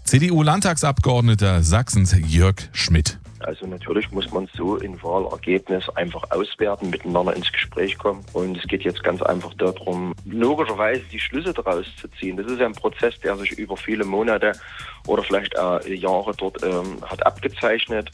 CDU-Landtagsabgeordneter Sachsens Jörg Schmidt. Also natürlich muss man so ein Wahlergebnis einfach auswerten, miteinander ins Gespräch kommen. Und es geht jetzt ganz einfach darum, logischerweise die Schlüsse daraus zu ziehen. Das ist ja ein Prozess, der sich über viele Monate oder vielleicht Jahre dort hat abgezeichnet.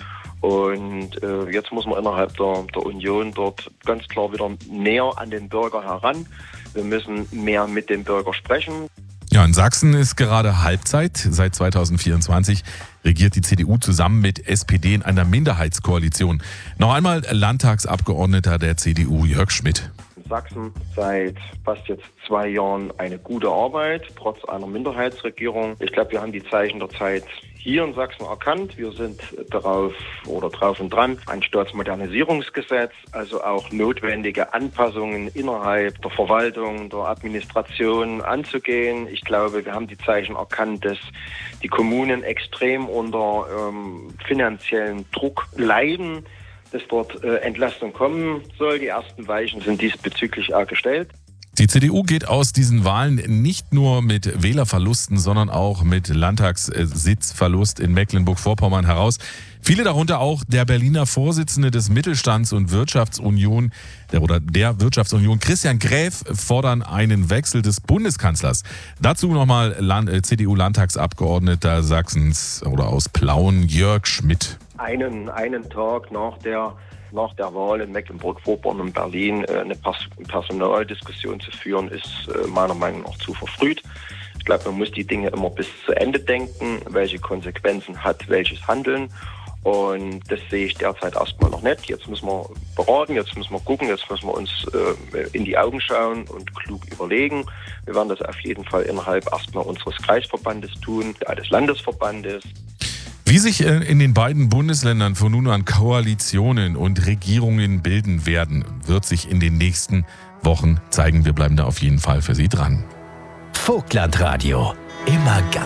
Und jetzt muss man innerhalb der Union dort ganz klar wieder näher an den Bürger heran. Wir müssen mehr mit dem Bürger sprechen. Ja, in Sachsen ist gerade Halbzeit. Seit 2024 regiert die CDU zusammen mit SPD in einer Minderheitskoalition. Noch einmal Landtagsabgeordneter der CDU Jörg Schmidt. In Sachsen seit fast jetzt 2 Jahren eine gute Arbeit, trotz einer Minderheitsregierung. Ich glaube, wir haben die Zeichen der Zeit hier in Sachsen erkannt. Wir sind drauf und dran. Ein Staatsmodernisierungsgesetz, also auch notwendige Anpassungen innerhalb der Verwaltung, der Administration anzugehen. Ich glaube, wir haben die Zeichen erkannt, dass die Kommunen extrem unter finanziellen Druck leiden, dass dort Entlastung kommen soll. Die ersten Weichen sind diesbezüglich auch gestellt. Die CDU geht aus diesen Wahlen nicht nur mit Wählerverlusten, sondern auch mit Landtagssitzverlust in Mecklenburg-Vorpommern heraus. Viele, darunter auch der Berliner Vorsitzende des Mittelstands- und Wirtschaftsunion, der Wirtschaftsunion, Christian Gräf, fordern einen Wechsel des Bundeskanzlers. Dazu nochmal CDU-Landtagsabgeordneter Sachsens oder aus Plauen, Jörg Schmidt. Einen Tag nach der Wahl in Mecklenburg-Vorpommern und Berlin eine Personaldiskussion zu führen, ist meiner Meinung nach zu verfrüht. Ich glaube, man muss die Dinge immer bis zu Ende denken, welche Konsequenzen hat welches Handeln. Und das sehe ich derzeit erstmal noch nicht. Jetzt müssen wir beraten, jetzt müssen wir gucken, jetzt müssen wir uns in die Augen schauen und klug überlegen. Wir werden das auf jeden Fall innerhalb erstmal unseres Kreisverbandes tun, des Landesverbandes. Wie sich in den beiden Bundesländern von nun an Koalitionen und Regierungen bilden werden, wird sich in den nächsten Wochen zeigen. Wir bleiben da auf jeden Fall für Sie dran. Vogtlandradio. Immer ganz